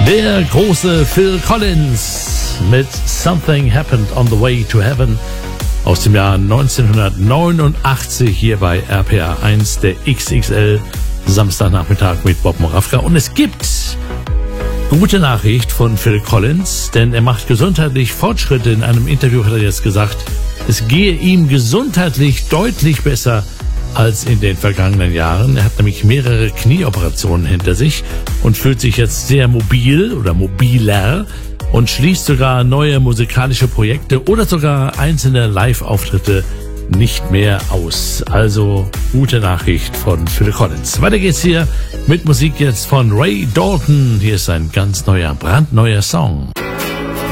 Der große Phil Collins mit Something Happened on the Way to Heaven aus dem Jahr 1989 hier bei RPA 1, der XXL Samstagnachmittag mit Bob Moravka. Und es gibt gute Nachricht von Phil Collins, denn er macht gesundheitlich Fortschritte. In einem Interview hat er jetzt gesagt, es gehe ihm gesundheitlich deutlich besser als in den vergangenen Jahren. Er hat nämlich mehrere Knieoperationen hinter sich und fühlt sich jetzt sehr mobil oder mobiler und schließt sogar neue musikalische Projekte oder sogar einzelne Live-Auftritte nicht mehr aus. Also gute Nachricht von Phil Collins. Weiter geht's hier mit Musik jetzt von Ray Dalton. Hier ist ein ganz neuer, brandneuer Song.